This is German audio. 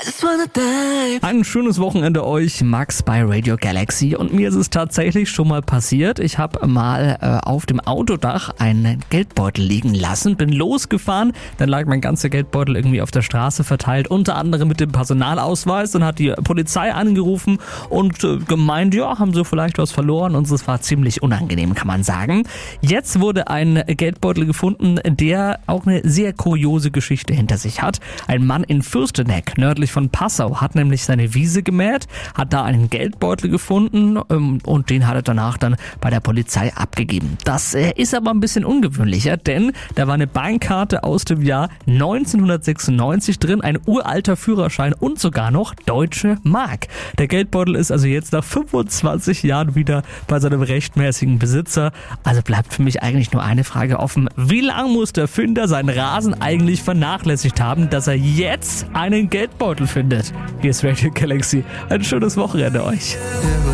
Ein schönes Wochenende euch, Max bei Radio Galaxy. Und mir ist es tatsächlich schon mal passiert. Ich habe mal auf dem Autodach einen Geldbeutel liegen lassen, bin losgefahren, dann lag mein ganzer Geldbeutel irgendwie auf der Straße verteilt, unter anderem mit dem Personalausweis. Dann hat die Polizei angerufen und gemeint, ja, haben sie vielleicht was verloren, und es war ziemlich unangenehm, kann man sagen. Jetzt wurde ein Geldbeutel gefunden, der auch eine sehr kuriose Geschichte hinter sich hat. Ein Mann in Fürsteneck, nördlich von Passau, hat nämlich seine Wiese gemäht, hat da einen Geldbeutel gefunden und den hat er danach dann bei der Polizei abgegeben. Das ist aber ein bisschen ungewöhnlicher, denn da war eine Bankkarte aus dem Jahr 1996 drin, ein uralter Führerschein und sogar noch deutsche Mark. Der Geldbeutel ist also jetzt nach 25 Jahren wieder bei seinem rechtmäßigen Besitzer. Also bleibt für mich eigentlich nur eine Frage offen. Wie lange muss der Finder seinen Rasen eigentlich vernachlässigt haben, dass er jetzt einen Geldbeutel findet? Hier ist Radio Galaxy. Ein schönes Wochenende euch.